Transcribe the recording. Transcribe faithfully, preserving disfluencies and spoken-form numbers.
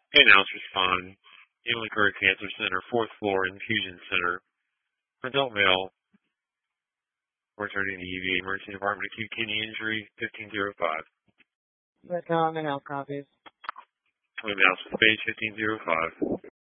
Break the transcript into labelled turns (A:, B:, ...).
A: Hey, now it's respond. Healing Career Cancer Center, fourth floor infusion center. Adult male, returning to E V, emergency department, acute kidney injury, fifteen oh five.
B: But no, I'm in out copies.
A: Twin Mouse with page fifteen oh five.